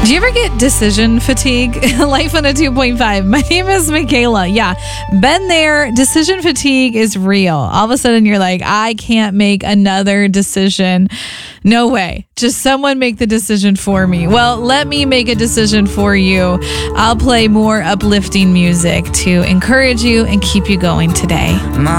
Do you ever get decision fatigue? Life on a 2.5. My name is Michaela. Yeah, been there. Decision fatigue is real. All of a sudden you're like, I can't make another decision. No way. Just someone make the decision for me. Well, let me make a decision for you. I'll play more uplifting music to encourage you and keep you going today.